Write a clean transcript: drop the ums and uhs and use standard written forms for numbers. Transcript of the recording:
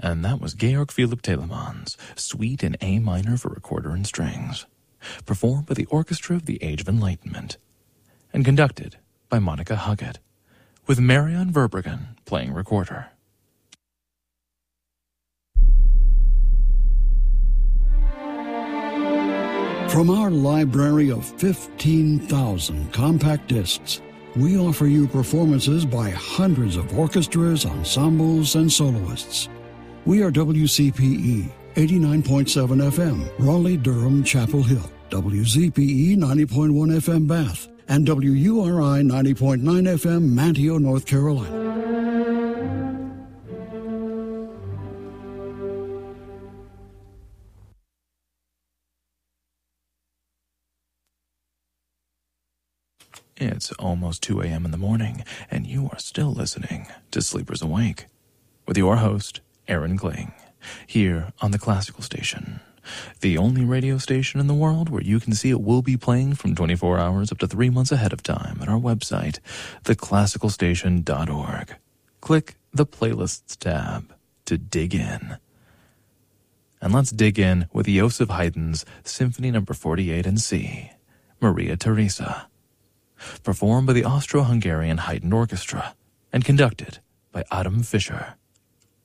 And that was Georg Philipp Telemann's Suite in A minor for recorder and strings, performed by the Orchestra of the Age of Enlightenment, and conducted by Monica Huggett, with Marion Verbruggen playing recorder. From our library of 15,000 compact discs, we offer you performances by hundreds of orchestras, ensembles, and soloists. We are WCPE 89.7 FM, Raleigh-Durham, Chapel Hill, WZPE 90.1 FM, Bath, and WURI 90.9 FM, Manteo, North Carolina. It's almost 2 a.m. in the morning, and you are still listening to Sleepers Awake with your host, Aaron Kling, here on the Classical Station, the only radio station in the world where you can see it will be playing from 24 hours up to 3 months ahead of time at our website, theclassicalstation.org. Click the Playlists tab to dig in. And let's dig in with Joseph Haydn's Symphony No. 48 in C, Maria Theresa, performed by the Austro-Hungarian Haydn Orchestra and conducted by Adam Fischer.